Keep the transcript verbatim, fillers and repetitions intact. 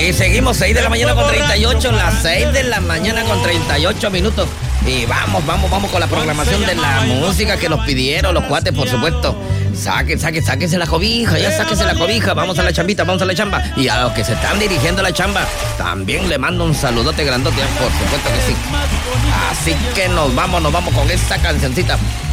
Y seguimos, seis de la mañana con treinta y ocho, las seis de la mañana con treinta y ocho minutos. Y vamos, vamos, vamos con la programación de la música que nos pidieron los cuates, por supuesto. Saque, saque, sáquese la cobija, ya sáquese la cobija. Vamos a la chambita, vamos a la chamba. Y a los que se están dirigiendo a la chamba, también le mando un saludote grandote, por supuesto que sí. Así que nos vamos, nos vamos con esta cancioncita.